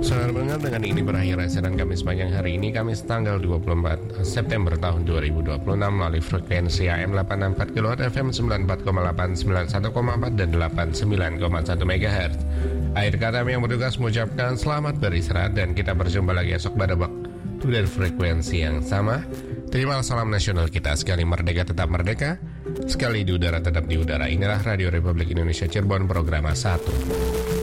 Saudara pendengar, dengan ini berakhir siaran Kamis panjang hari ini, Kamis tanggal 24 September tahun 2026 melalui frekuensi AM 864 kHz, FM 94,8, 91,4 dan 89,1 MHz. Akhir kata yang bertugas mengucapkan selamat beristirahat dan kita berjumpa lagi esok pada waktu dan frekuensi yang sama. Terima salam nasional kita, sekali merdeka tetap merdeka, sekali di udara tetap di udara. Inilah Radio Republik Indonesia Cirebon, program 1.